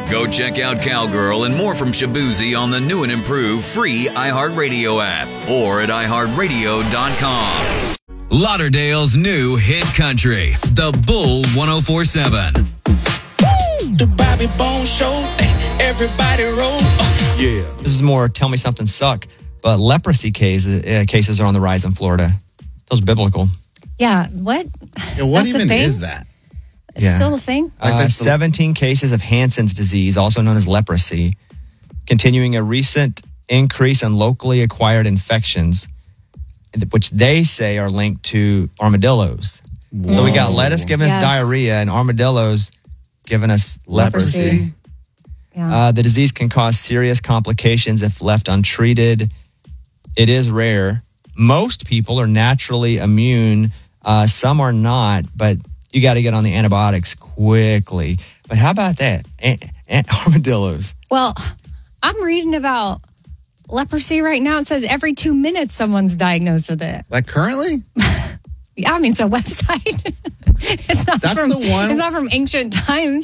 Go check out Cowgirl and more from Shabuzi on the new and improved free iHeartRadio app or at iHeartRadio.com. Lauderdale's new hit country, The Bull 104.7. The Bobby Bones Show, everybody roll. Yeah. This is more Tell Me Something Suck, but leprosy cases are on the rise in Florida. Those biblical. Yeah, what? Yeah, what even is that? It's still a thing? 17 cases of Hansen's disease, also known as leprosy, continuing a recent increase in locally acquired infections, which they say are linked to armadillos. Whoa. So we got lettuce giving us diarrhea and armadillos giving us leprosy. Yeah. The disease can cause serious complications if left untreated. It is rare. Most people are naturally immune. Some are not, but you got to get on the antibiotics quickly. But how about that? Armadillos. Well, I'm reading about leprosy right now. It says every 2 minutes someone's diagnosed with it. Like currently? Yeah, I mean, it's a website. It's not from ancient times.